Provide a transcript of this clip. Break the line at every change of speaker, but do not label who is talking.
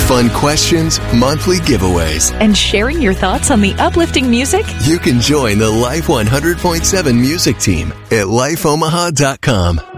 fun questions, monthly giveaways,
and sharing your thoughts on the uplifting music?
You can join the Life 100.7 music team at lifeomaha.com.